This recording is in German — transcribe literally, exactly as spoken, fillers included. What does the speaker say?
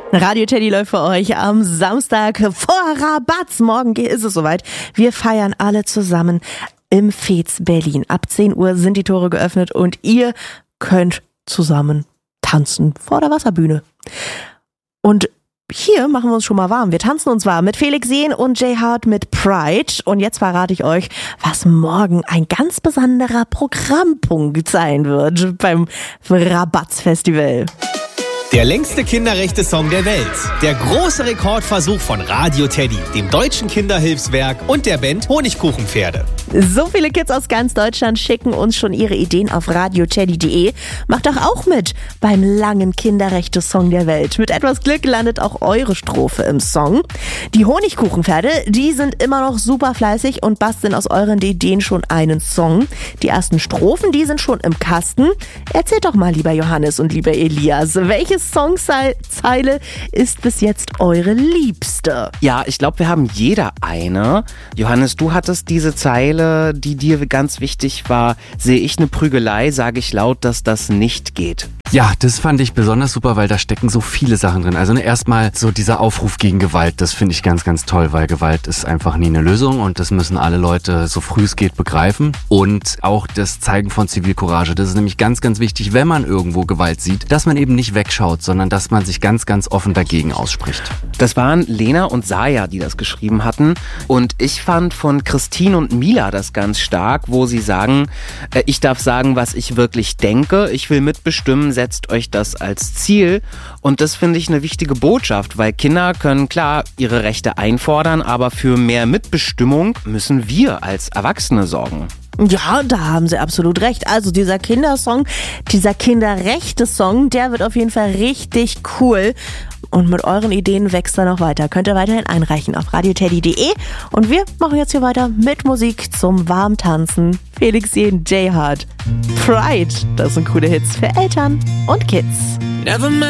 Radio Teddy läuft für euch am Samstag vor Rabatz. Morgen ist es soweit. Wir feiern alle zusammen im Fez Berlin. Ab zehn Uhr sind die Tore geöffnet und ihr könnt zusammen tanzen vor der Wasserbühne. Und hier machen wir uns schon mal warm. Wir tanzen uns warm mit Felix Jähn und Jay Hart mit Pride. Und jetzt verrate ich euch, was morgen ein ganz besonderer Programmpunkt sein wird beim Rabatz-Festival. Der längste Kinderrechte-Song der Welt. Der große Rekordversuch von Radio Teddy, dem Deutschen Kinderhilfswerk und der Band Honigkuchenpferde. So viele Kids aus ganz Deutschland schicken uns schon ihre Ideen auf radio teddy punkt de. Macht doch auch mit beim langen Kinderrechte-Song der Welt. Mit etwas Glück landet auch eure Strophe im Song. Die Honigkuchenpferde, die sind immer noch super fleißig und basteln aus euren Ideen schon einen Song. Die ersten Strophen, die sind schon im Kasten. Erzählt doch mal, lieber Johannes und lieber Elias, welche Songzeile ist bis jetzt eure liebste? Ja, ich glaube, wir haben jeder eine. Johannes, du hattest diese Zeile, die dir ganz wichtig war. Sehe ich eine Prügelei, sage ich laut, dass das nicht geht. Ja, das fand ich besonders super, weil da stecken so viele Sachen drin. Also ne, erstmal so dieser Aufruf gegen Gewalt, das finde ich ganz, ganz toll, weil Gewalt ist einfach nie eine Lösung und das müssen alle Leute so früh es geht begreifen. Und auch das Zeigen von Zivilcourage, das ist nämlich ganz, ganz wichtig, wenn man irgendwo Gewalt sieht, dass man eben nicht wegschaut, sondern dass man sich ganz, ganz offen dagegen ausspricht. Das waren Lena und Saya, die das geschrieben hatten. Und ich fand von Christine und Mila das ganz stark, wo sie sagen, äh, ich darf sagen, was ich wirklich denke, ich will mitbestimmen, setzt euch das als Ziel. Und das finde ich eine wichtige Botschaft, weil Kinder können klar ihre Rechte einfordern, aber für mehr Mitbestimmung müssen wir als Erwachsene sorgen. Ja, da haben sie absolut recht. Also dieser Kindersong, dieser Kinderrechte-Song, der wird auf jeden Fall richtig cool. Und mit euren Ideen wächst er noch weiter. Könnt ihr weiterhin einreichen auf radio teddy punkt de. Und wir machen jetzt hier weiter mit Musik zum Warmtanzen. Felix Jähn, Jay Hart, Pride. Das sind coole Hits für Eltern und Kids. Never